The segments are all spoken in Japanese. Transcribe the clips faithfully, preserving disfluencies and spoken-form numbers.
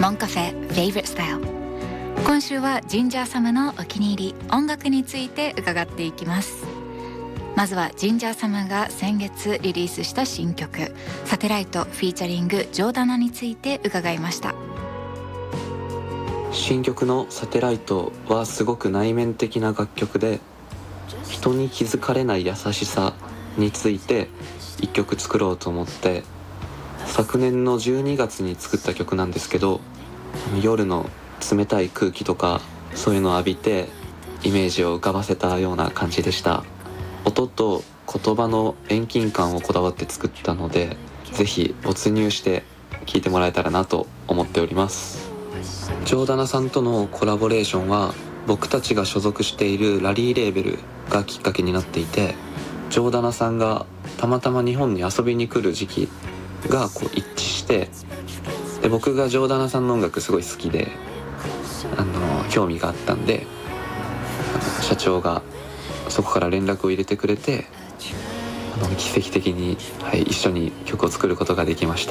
モンカフェ Favorite Style。 今週はジンジャーサムのお気に入り音楽について伺っていきます。まずはジンジャーサムが先月リリースした新曲サテライトフィーチャリングジョーダナについて伺いました。 新曲のサテライトはすごく内面的な楽曲で、人に気づかれない優しさについて一曲作ろうと思って、昨年のじゅうにがつに作った曲なんですけど、夜の冷たい空気とかそういうのを浴びてイメージを浮かばせたような感じでした。音と言葉の遠近感をこだわって作ったので、ぜひ没入して聴いてもらえたらなと思っております。ジョーダナさんとのコラボレーションは僕たちが所属しているラリーレーベルがきっかけになっていて、ジョーダナさんがたまたま日本に遊びに来る時期がこう一致して、で僕がジョーダナさんの音楽すごい好きで、あの興味があったんで、社長がそこから連絡を入れてくれて、あの奇跡的に、はい、一緒に曲を作ることができました。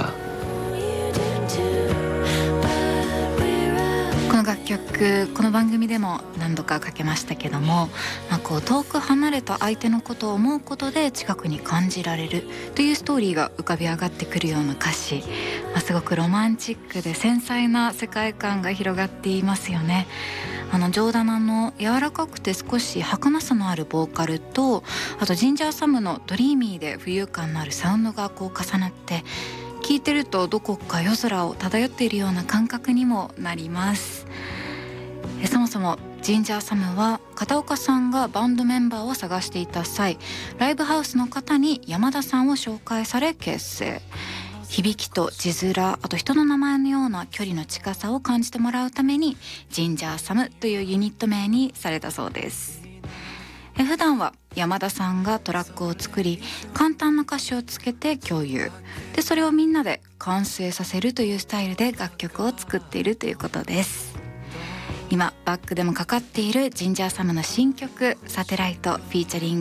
この楽曲、この番組でも何度かかけましたけども、まあ、こう遠く離れた相手のことを思うことで近くに感じられるというストーリーが浮かび上がってくるような歌詞、まあ、すごくロマンチックで繊細な世界観が広がっていますよね。あのジョーダナの柔らかくて少し儚さのあるボーカルと、あとジンジャーサムのドリーミーで浮遊感のあるサウンドがこう重なって、聴いてるとどこか夜空を漂っているような感覚にもなります。えそもそもジンジャーサムは片岡さんがバンドメンバーを探していた際、ライブハウスの方に山田さんを紹介され結成。響きと字面、あと人の名前のような距離の近さを感じてもらうためにジンジャーサムというユニット名にされたそうです。え普段は山田さんがトラックを作り、簡単な歌詞をつけて共有で、それをみんなで完成させるというスタイルで楽曲を作っているということです。今バックでもかかっているジンジャーサムの新曲サテライトフィーチャリング